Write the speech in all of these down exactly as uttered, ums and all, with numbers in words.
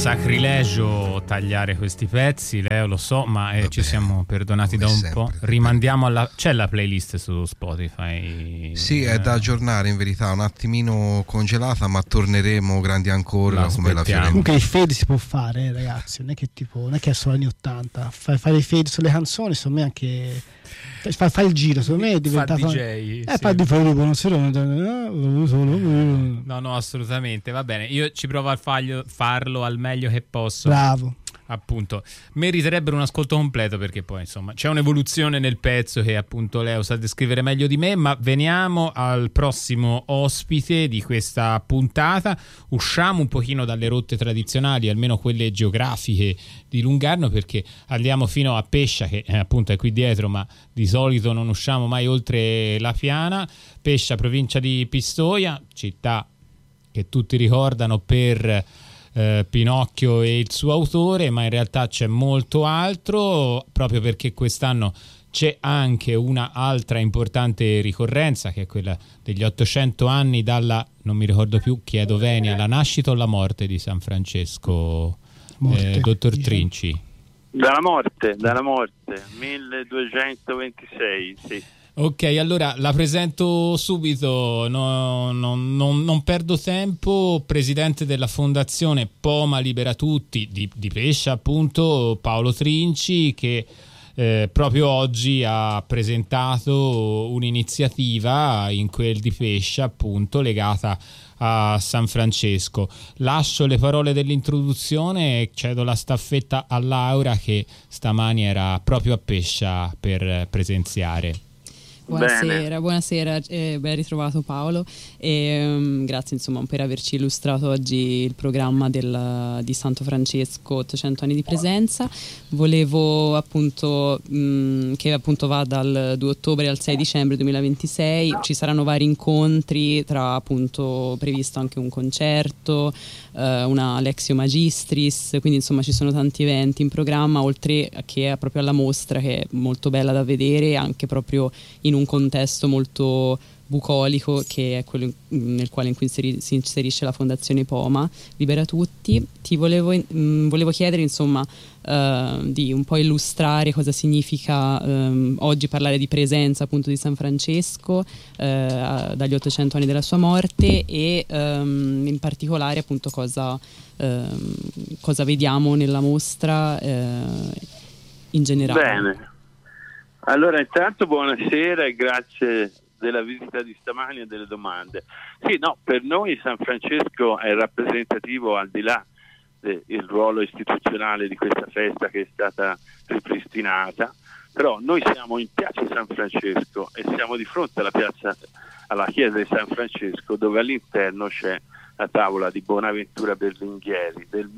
sacrilegio tagliare questi pezzi, Leo, lo so, ma eh, ci siamo perdonati da un sempre. po'. Rimandiamo alla... C'è la playlist su Spotify? Sì, è da aggiornare in verità, un attimino congelata, ma torneremo grandi ancora come la Fiorentina. Comunque il fade si può fare, eh, ragazzi, non è che tipo, non è che è solo anni ottanta. Fare, fare i fade sulle canzoni, secondo me anche... Fa, fa il giro, secondo me diventa fa D J, eh, sì. fa di fare buonasera. No, no, assolutamente, va bene. Io ci provo a farlo, farlo al meglio che posso. Bravo. Appunto, meriterebbero un ascolto completo, perché poi insomma c'è un'evoluzione nel pezzo che appunto Leo sa descrivere meglio di me. Ma veniamo al prossimo ospite di questa puntata. Usciamo un pochino dalle rotte tradizionali, almeno quelle geografiche di Lungarno, perché andiamo fino a Pescia, che eh, appunto è qui dietro, ma di solito non usciamo mai oltre la Piana. Pescia, provincia di Pistoia, città che tutti ricordano per Eh, Pinocchio e il suo autore, ma in realtà c'è molto altro, proprio perché quest'anno c'è anche una altra importante ricorrenza, che è quella degli ottocento anni dalla, non mi ricordo più, chiedo venia, la nascita o la morte di San Francesco, eh, dottor Trinci? Dalla morte, dalla morte, milleduecentoventisei, sì. Ok, allora la presento subito, no, no, non, non perdo tempo. Presidente della Fondazione Poma Libera Tutti di, di Pescia, appunto, Paolo Trinci, che eh, proprio oggi ha presentato un'iniziativa in quel di Pescia, appunto, legata a San Francesco. Lascio le parole dell'introduzione e cedo la staffetta a Laura, che stamani era proprio a Pescia per presenziare. Buonasera, Bene. buonasera, eh, ben ritrovato Paolo e um, grazie insomma per averci illustrato oggi il programma del, di Santo Francesco, ottocento anni di presenza. Volevo appunto mh, che appunto va dal due ottobre al sei dicembre duemilaventisei, ci saranno vari incontri, tra appunto previsto anche un concerto, eh, una Lexio Magistris, quindi insomma ci sono tanti eventi in programma, oltre che proprio alla mostra, che è molto bella da vedere, anche proprio in un contesto molto bucolico, che è quello nel quale in cui inseri- si inserisce la Fondazione Poma Libera Tutti. Ti volevo, mh, volevo chiedere insomma uh, di un po' illustrare cosa significa um, oggi parlare di presenza appunto di San Francesco uh, dagli ottocento anni della sua morte e um, in particolare appunto cosa, um, cosa vediamo nella mostra uh, in generale. Bene. Allora, intanto buonasera e grazie della visita di stamani e delle domande. Sì, no, per noi San Francesco è rappresentativo, al di là del ruolo istituzionale di questa festa che è stata ripristinata, però noi siamo in piazza San Francesco e siamo di fronte alla piazza, alla chiesa di San Francesco, dove all'interno c'è la tavola di Bonaventura Berlinghieri del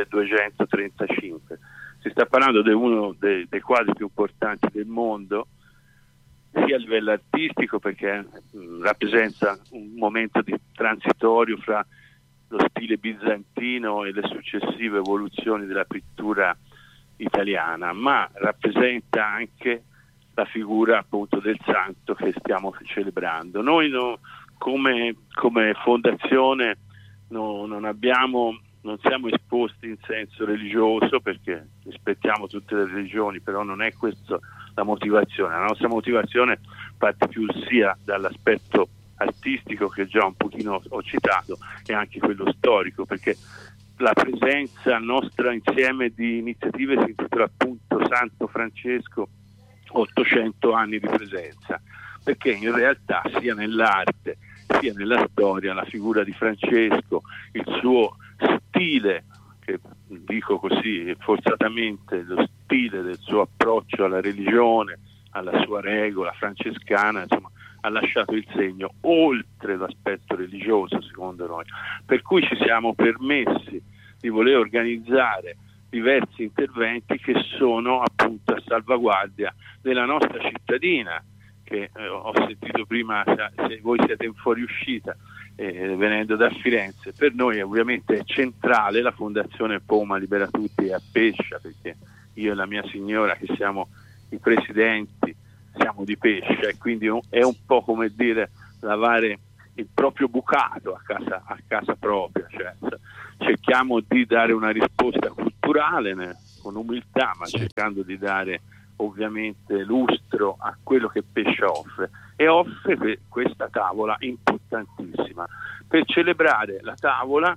milleduecentotrentacinque. Si sta parlando di uno dei, dei quadri più importanti del mondo, sia a livello artistico, perché mh, rappresenta un momento di transitorio fra lo stile bizantino e le successive evoluzioni della pittura italiana, ma rappresenta anche la figura appunto del santo che stiamo celebrando. Noi no, come, come fondazione no, non abbiamo non siamo esposti in senso religioso, perché rispettiamo tutte le religioni, però non è questa la motivazione. La nostra motivazione parte più sia dall'aspetto artistico, che già un pochino ho citato, e anche quello storico, perché la presenza nostra insieme di iniziative si intitola appunto Santo Francesco, ottocento anni di presenza, perché in realtà sia nell'arte sia nella storia la figura di Francesco, il suo stile, che dico così forzatamente, lo stile del suo approccio alla religione, alla sua regola francescana, insomma, ha lasciato il segno oltre l'aspetto religioso, secondo noi, per cui ci siamo permessi di voler organizzare diversi interventi che sono appunto a salvaguardia della nostra cittadina, che eh, ho sentito prima, se voi siete in fuoriuscita eh, venendo da Firenze. Per noi ovviamente è centrale la Fondazione Poma Libera Tutti a Pescia, perché io e la mia signora, che siamo i presidenti, siamo di Pescia, e quindi è un po' come dire lavare il proprio bucato a casa, a casa propria, cioè cerchiamo cerchiamo di dare una risposta culturale né, con umiltà, ma certo. cercando di dare ovviamente lustro a quello che Pescia offre, e offre questa tavola importantissima. Per celebrare la tavola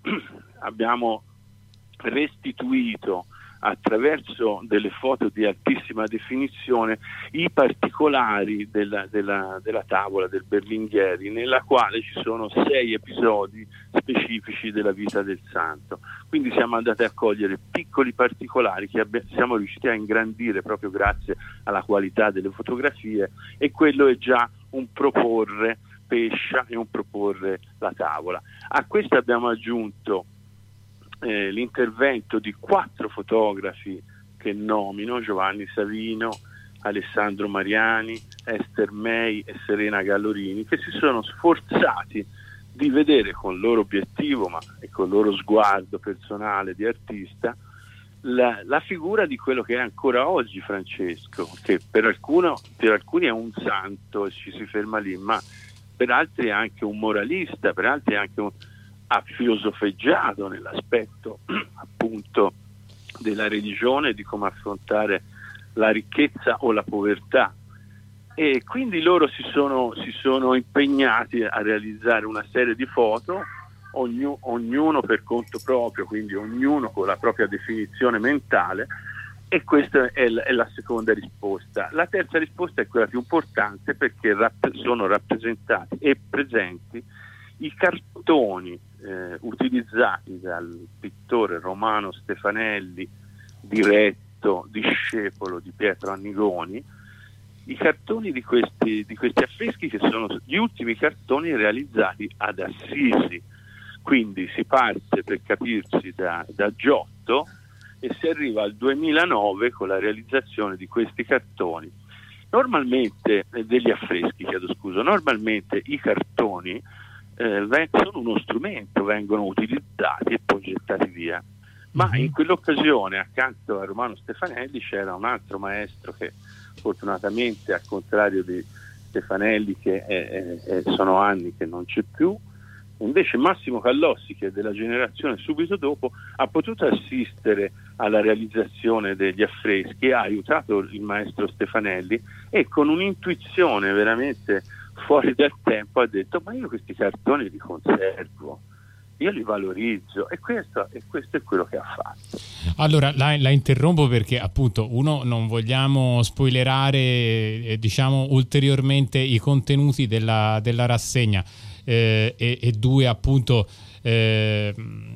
abbiamo restituito attraverso delle foto di altissima definizione i particolari della, della, della tavola del Berlinghieri, nella quale ci sono sei episodi specifici della vita del santo. Quindi siamo andati a cogliere piccoli particolari che abbi- siamo riusciti a ingrandire proprio grazie alla qualità delle fotografie, e quello è già un proporre Pescia e un proporre la tavola. A questo abbiamo aggiunto Eh, l'intervento di quattro fotografi che nomino: Giovanni Savino, Alessandro Mariani, Esther May e Serena Gallorini, che si sono sforzati di vedere con il loro obiettivo, ma e con il loro sguardo personale di artista, la, la figura di quello che è ancora oggi Francesco, che per, alcuno, per alcuni è un santo e ci si ferma lì, ma per altri è anche un moralista, per altri è anche un ha filosofeggiato nell'aspetto appunto della religione, di come affrontare la ricchezza o la povertà, e quindi loro si sono, si sono impegnati a realizzare una serie di foto, ognu, ognuno per conto proprio, quindi ognuno con la propria definizione mentale, e questa è la, è la seconda risposta. La terza risposta è quella più importante, perché rapp- sono rappresentati e presenti i cartoni eh, utilizzati dal pittore Romano Stefanelli, diretto discepolo di Pietro Annigoni, i cartoni di questi, di questi affreschi, che sono gli ultimi cartoni realizzati ad Assisi. Quindi si parte, per capirsi, da, da Giotto e si arriva al duemilanove con la realizzazione di questi cartoni. Normalmente, eh, degli affreschi, chiedo scusa, normalmente i cartoni Eh, sono uno strumento, vengono utilizzati e poi gettati via, ma mm-hmm. in quell'occasione accanto a Romano Stefanelli c'era un altro maestro che fortunatamente, al contrario di Stefanelli che è, è, è, sono anni che non c'è più, invece Massimo Callossi, che è della generazione subito dopo, ha potuto assistere alla realizzazione degli affreschi, ha aiutato il maestro Stefanelli e con un'intuizione veramente fuori dal tempo ha detto: ma io questi cartoni li conservo, io li valorizzo, e questo, e questo è quello che ha fatto. Allora la, la interrompo perché appunto uno, non vogliamo spoilerare eh, diciamo ulteriormente i contenuti della, della rassegna, eh, e, e due appunto eh,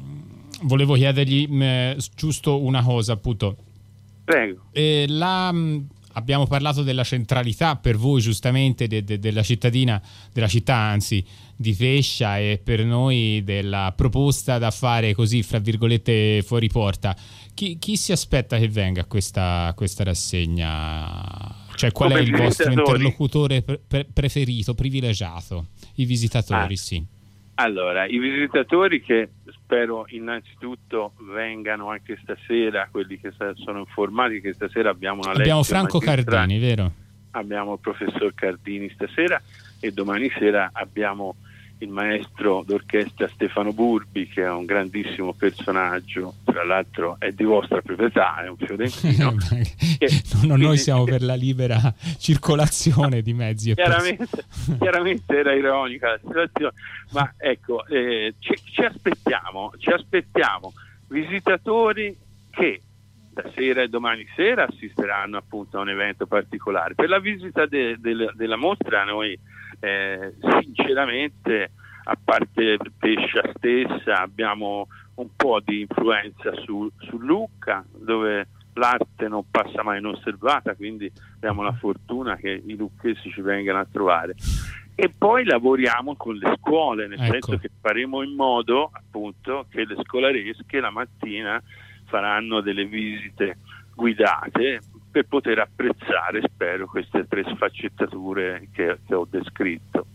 volevo chiedergli mh, giusto una cosa, appunto. Prego. Eh, la Abbiamo parlato della centralità per voi, giustamente, de, de, della cittadina, della città anzi, di Pescia, e per noi della proposta da fare così, fra virgolette, fuori porta. Chi, chi si aspetta che venga a questa, questa rassegna? Cioè, qual Come è il vostro interlocutore pre- preferito, privilegiato? I visitatori, ah. sì. Allora, i visitatori, che spero innanzitutto vengano anche stasera, quelli che sono informati che stasera abbiamo una abbiamo Franco Cardini, vero? Abbiamo il professor Cardini stasera, e domani sera abbiamo il maestro d'orchestra Stefano Burbi, che è un grandissimo personaggio, tra l'altro è di vostra proprietà, è un fiorentino. che, no, no, noi siamo per la libera circolazione di mezzi e chiaramente, chiaramente era ironica la situazione, ma ecco, eh, ci, ci aspettiamo ci aspettiamo visitatori che stasera e domani sera assisteranno appunto a un evento particolare. Per la visita de, de, della mostra noi eh, sinceramente, a parte Pescia stessa, abbiamo un po' di influenza su, su Lucca, dove l'arte non passa mai inosservata, quindi abbiamo la fortuna che i lucchesi ci vengano a trovare. E poi lavoriamo con le scuole, nel ecco. senso che faremo in modo appunto che le scolaresche la mattina faranno delle visite guidate per poter apprezzare, spero, queste tre sfaccettature che, che ho descritto.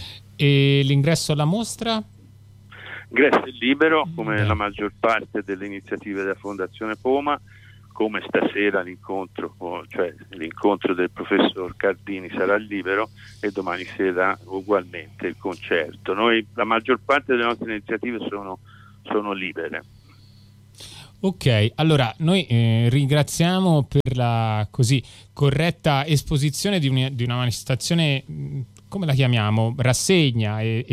E l'ingresso alla mostra? L'ingresso è libero, come Beh. la maggior parte delle iniziative della Fondazione Poma, come stasera l'incontro, cioè l'incontro del professor Cardini sarà libero, e domani sera ugualmente il concerto. Noi, la maggior parte delle nostre iniziative sono sono libere. Ok, allora noi eh, ringraziamo per la così corretta esposizione di, un, di una manifestazione, come la chiamiamo? Rassegna, e,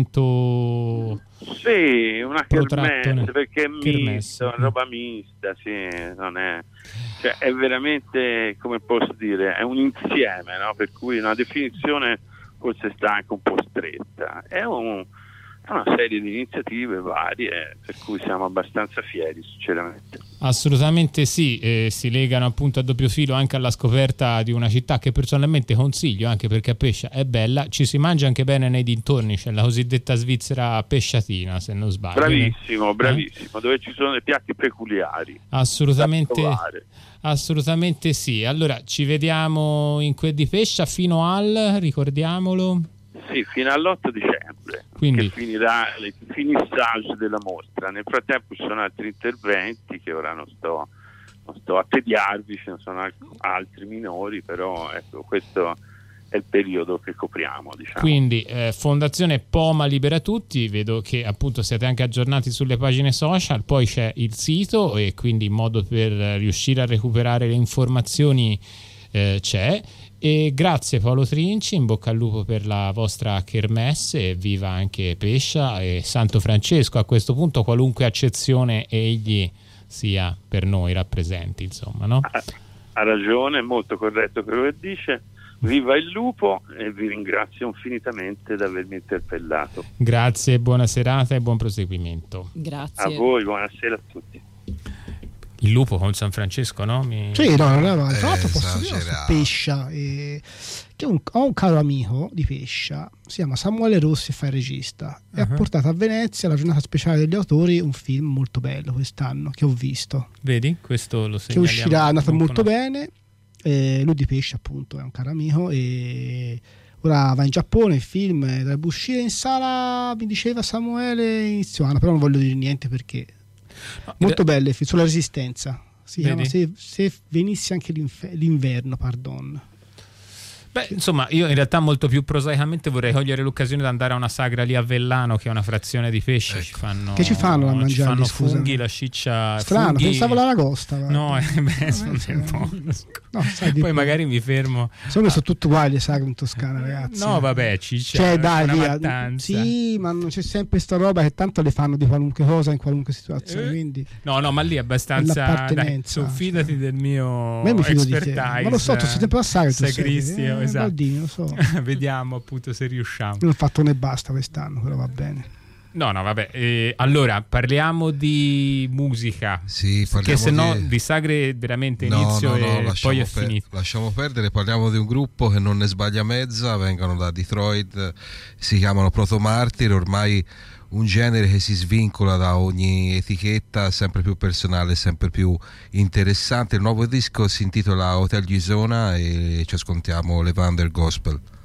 evento? Sì, una kermesse, perché è kermesse. mista, roba mista, sì, non è, cioè è veramente, come posso dire, è un insieme, no? Per cui una definizione forse sta anche un po' stretta, è un una serie di iniziative varie per cui siamo abbastanza fieri, sinceramente. Assolutamente sì, eh, si legano appunto a doppio filo anche alla scoperta di una città che personalmente consiglio, anche perché a Pescia è bella, ci si mangia anche bene nei dintorni, c'è la cosiddetta Svizzera pesciatina, se non sbaglio. Bravissimo, bravissimo, eh? Dove ci sono dei piatti peculiari. Assolutamente, assolutamente sì. Allora ci vediamo in quel di Pescia fino al, ricordiamolo. Sì, fino all'otto dicembre, quindi che finirà il finissage della mostra. Nel frattempo ci sono altri interventi che ora non sto, non sto a tediarvi, ce ne sono altri minori, però ecco, questo è il periodo che copriamo, diciamo. Quindi eh, Fondazione Poma Libera Tutti, vedo che appunto siete anche aggiornati sulle pagine social, poi c'è il sito e quindi in modo per riuscire a recuperare le informazioni eh, c'è. E grazie Paolo Trinci, in bocca al lupo per la vostra kermesse, viva anche Pescia e Santo Francesco, a questo punto qualunque accezione egli sia per noi rappresenti, insomma, no? Ha, ha ragione, è molto corretto quello che dice. Viva il lupo e vi ringrazio infinitamente di avermi interpellato. Grazie, buona serata e buon proseguimento. Grazie. A voi, buonasera a tutti. Il lupo con San Francesco, no? Mi... Sì, no, no, no. Tra l'altro Eh, posso dire su esagerato. Pescia, eh, che un- ho un caro amico di Pescia, si chiama Samuele Rossi e fa il regista, e ha Uh-huh. portato a Venezia, alla giornata speciale degli autori, un film molto bello quest'anno che ho visto, Vedi? Questo lo che segnaliamo. uscirà, è andato Non molto conosco. bene. Eh, lui di Pescia appunto è un caro amico e ora va in Giappone, il film eh, dovrebbe uscire in sala, mi diceva Samuele, inizio anno, però non voglio dire niente perché No, molto bello il film sulla resistenza, si Vedi? chiama se, se venisse anche l'inf- l'inverno, pardon. Beh, insomma, io in realtà molto più prosaicamente vorrei cogliere l'occasione di andare a una sagra lì a Vellano, che è una frazione di Pescia. Ecco. Ci fanno, Che ci fanno a ci mangiarli, fanno scusami? funghi, la ciccia. Strano, funghi... pensavo l'aragosta. guarda. No, eh, beh, sono sì. un po'. No, sai di Poi più. magari mi fermo. Secondo me sono tutte uguali le sagre in Toscana, ragazzi. No, vabbè, ciccia. Cioè, è dai, una via. mattanza. Sì, ma non c'è sempre sta roba che tanto le fanno di qualunque cosa in qualunque situazione. Eh. Quindi No, no, ma lì è abbastanza. Dai, l'appartenenza, su, fidati sì. del mio Ma io mi fido di te. expertise. Ma lo so, tu sei sempre a sagre, tu sei. Sacristi, Eh, esatto. Baldini, lo so. Vediamo appunto se riusciamo. Io non ho fatto ne basta quest'anno, però va bene. No, no, vabbè. Eh, allora, parliamo di musica. Sì, Che parliamo se no di... di sagre veramente No, inizio no, no, e poi lasciamo, è per- finito. lasciamo perdere, parliamo di un gruppo che non ne sbaglia mezza, vengono da Detroit, si chiamano Proto Martyr, ormai un genere che si svincola da ogni etichetta, sempre più personale, sempre più interessante. Il nuovo disco si intitola Hotel Gisona e ci ascoltiamo Levander Gospel.